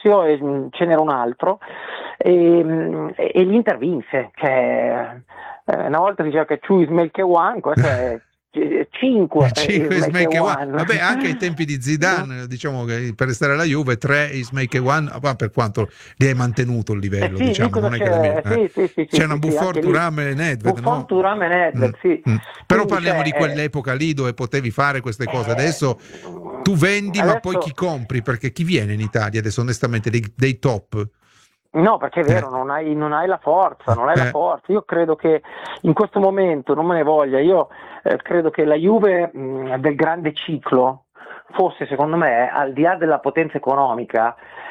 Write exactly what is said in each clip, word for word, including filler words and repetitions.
Lazio e mh, ce n'era un altro e, mh, e l'Inter vinse, cioè, eh, una volta diceva che two is make a one, questo è cinque cinque is make a one. Vabbè, anche ai tempi di Zidane, no? diciamo che per restare alla Juve tre is make a one, ma per quanto li hai mantenuto il livello, Eh sì, diciamo, non è che c'è, da, eh. sì, sì, sì, C'è sì, una sì, Buffon, anche lì. Thuram e Nedved, Buffon, no? Thuram e Nedved, Mm, sì. mm. Però Quindi parliamo di c'è, quell'epoca lì dove potevi fare queste cose. Adesso eh, tu vendi, ma poi chi adesso compri? Perché chi viene in Italia adesso, onestamente, dei, dei top? no, perché è Eh, vero, non hai, non hai la forza, non hai la eh, forza. Io credo che in questo momento, non me ne voglia, io eh, credo che la Juve mh, del grande ciclo fosse, secondo me, al di là della potenza economica,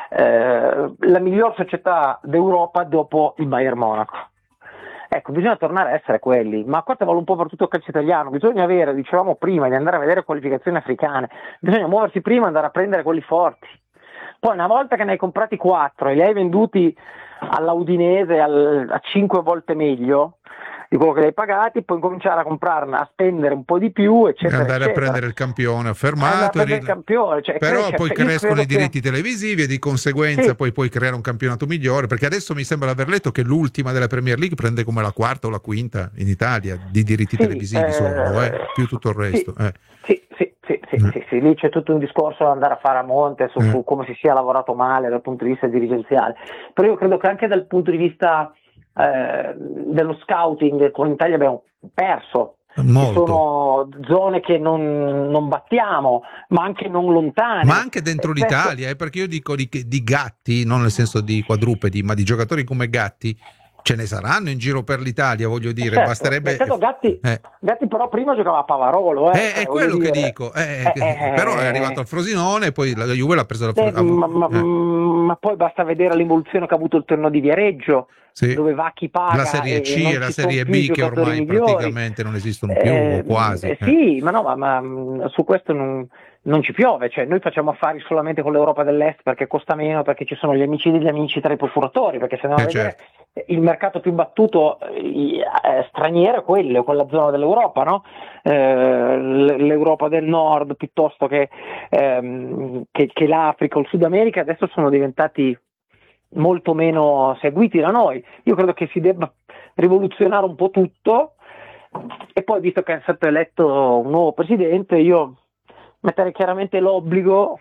eh, la miglior società d'Europa dopo il Bayern Monaco. Ecco, bisogna tornare a essere quelli, ma questo vale un po' per tutto il calcio italiano, bisogna avere, dicevamo prima, di andare a vedere qualificazioni africane, bisogna muoversi prima e andare a prendere quelli forti. Poi una volta che ne hai comprati quattro e li hai venduti all'Udinese al, a cinque volte meglio di quello che li hai pagati, puoi cominciare a comprarne, a spendere un po' di più, eccetera, andare a eccetera. prendere il campione Andare a affermato, e prendere il ri- campione, cioè, però cioè, poi io crescono credo i che diritti televisivi e di conseguenza sì, poi puoi creare un campionato migliore, perché adesso mi sembra di aver letto che l'ultima della Premier League prende come la quarta o la quinta in Italia di diritti sì, televisivi solo, eh, eh, più tutto il sì, resto. Eh. sì, sì, sì, sì, Mm. sì, sì, lì c'è tutto un discorso da andare a fare a monte su, Eh. su come si sia lavorato male dal punto di vista dirigenziale, però io credo che anche dal punto di vista eh, dello scouting con l'Italia abbiamo perso. Ci Molto. sono zone che non, non battiamo, ma anche non lontane. Ma anche E dentro spesso, l'Italia, eh, perché io dico di, di gatti, non nel senso di quadrupedi, ma di giocatori come Gatti, ce ne saranno in giro per l'Italia, voglio eh, dire, certo, beh, basterebbe... certo Gatti, Eh. Gatti però prima giocava a Pavarolo, eh, Eh, è cioè, voglio quello che dire, dico, eh, eh, eh, però è arrivato eh, al Frosinone e poi la Juve l'ha preso da eh, ma, ma- Frosinone. ma poi basta vedere l'evoluzione che ha avuto il torneo di Viareggio, Sì. dove va chi La paga Serie e C non e la ci sono Serie più i B che giocatori ormai migliori. praticamente non esistono più o Eh, quasi. eh, Eh. sì, ma no, ma, ma, mh, su questo non, non ci piove, cioè noi facciamo affari solamente con l'Europa dell'Est perché costa meno, perché ci sono gli amici degli amici tra i procuratori, perché se andiamo Eh, a vedere certo. eh, il mercato più battuto eh, eh, straniero è quello, quella zona dell'Europa, no? Eh, l- L'Europa del Nord piuttosto che, ehm, che, che l'Africa o il Sud America adesso sono diventati molto meno seguiti da noi. Io credo che si debba rivoluzionare un po' tutto e poi, visto che è stato eletto un nuovo presidente, io metterei chiaramente l'obbligo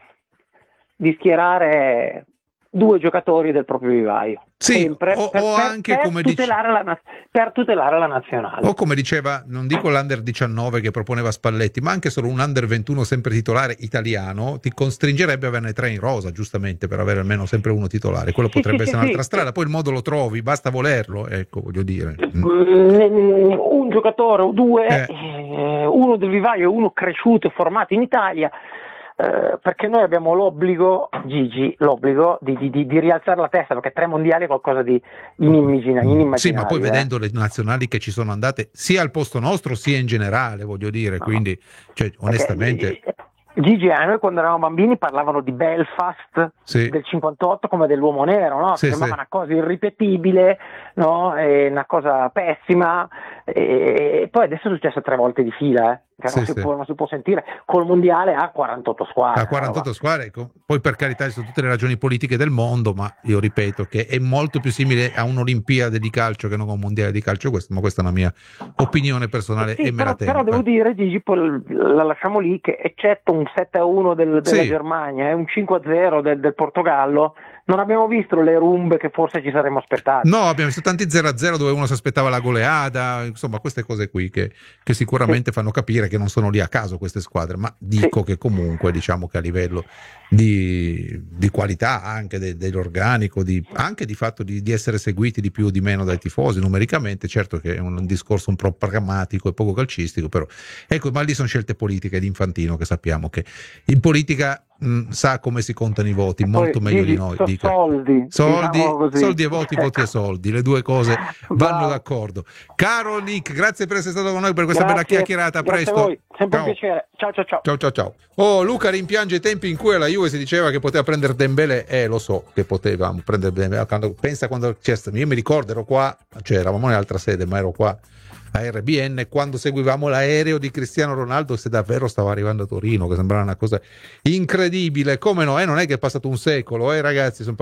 di schierare due giocatori del proprio vivaio, Sì, sempre o, per, o per- anche per come dici. tutelare la, na- per tutelare la O nazionale. come diceva, non dico l'Under diciannove che proponeva Spalletti, ma anche solo un Under ventuno sempre titolare italiano ti costringerebbe a averne tre in rosa, giustamente, per avere almeno sempre uno titolare. Quello Sì, sì, potrebbe sì, essere un'altra sì. strada, poi il modo lo trovi, basta volerlo, ecco, voglio dire. Mm. Mm, un giocatore o due, Eh, eh, uno del vivaio, uno cresciuto e formato in Italia, eh, perché noi abbiamo l'obbligo, Gigi, l'obbligo di, di- di- di rialzare la testa, perché tre mondiali è qualcosa di inimmagina- sì, ma poi inimmaginabile. eh. vedendo le nazionali che ci sono andate sia al posto nostro sia in generale, voglio dire, No, no. quindi, cioè, Perché onestamente, eh, Gigi, a noi quando eravamo bambini parlavano di Belfast sì, del cinquantotto come dell'uomo nero, no? Che sì, sembrava sì. una cosa irripetibile, no? E una cosa pessima, e, e poi adesso è successo tre volte di fila, eh? Che non Sì, si sì. può, non si può sentire, col mondiale a quarantotto A squadre, una roba. quarantotto squadre, ecco. Poi per carità ci sono tutte le ragioni politiche del mondo, ma io ripeto che è molto più simile a un'Olimpiade di calcio che non a un mondiale di calcio, questo, ma questa è una mia opinione Eh personale e sì, me la però, però tengo. devo Eh. dire, Gigi, poi la lasciamo lì, che eccetto un sette a uno del- della Sì, Germania e un cinque a zero del, del Portogallo, non abbiamo visto le rumbe che forse ci saremmo aspettati. no, abbiamo visto tanti zero a zero dove uno si aspettava la goleada, insomma, queste cose qui che, che Sì, sicuramente fanno capire che non sono lì a caso queste squadre, ma sì. dico che comunque, diciamo che a livello di, di qualità anche de, dell'organico, di, anche di fatto di, di essere seguiti di più o di meno dai tifosi numericamente, certo che è un discorso un po' pragmatico e poco calcistico, però ecco, ma lì sono scelte politiche di Infantino che sappiamo che in politica mh, sa come si contano i voti E poi molto meglio di Gigi, noi, so dica. soldi, diciamolo Soldi, così. soldi e voti, voti e soldi, le due cose vanno Bravo. d'accordo. Caro Nick, grazie per essere stato con noi per questa bella Grazie, chiacchierata. A grazie a presto. voi, sempre un Ciao. piacere. Ciao ciao ciao. Ciao ciao ciao. Oh, Luca rimpiange i tempi in cui alla Juve si diceva che poteva prendere Dembélé. Eh, lo so che potevamo prendere Dembélé. Quando, pensa quando c'è stato, io mi ricordo, ero qua, cioè eravamo in altra sede, ma ero qua a R B N quando seguivamo l'aereo di Cristiano Ronaldo, se davvero stava arrivando a Torino, che sembrava una cosa incredibile. Come no? Eh, non è che è passato un secolo, eh ragazzi, sono